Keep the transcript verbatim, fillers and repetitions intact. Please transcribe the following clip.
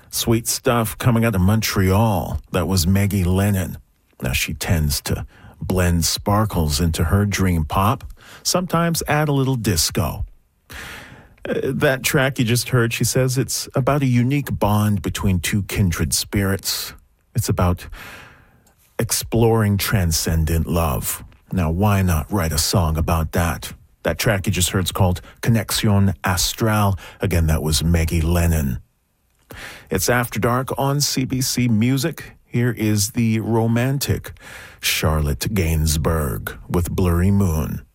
Sweet stuff coming out of Montreal. That was Maggie Lennon. Now, she tends to blend sparkles into her dream pop, sometimes add a little disco. Uh, that track you just heard, she says it's about a unique bond between two kindred spirits. It's about exploring transcendent love. Now, why not write a song about that? That track you just heard is called Connexion Astral. Again, that was Maggie Lennon. It's After Dark on C B C Music. Here is the romantic Charlotte Gainsbourg with Blurry Moon.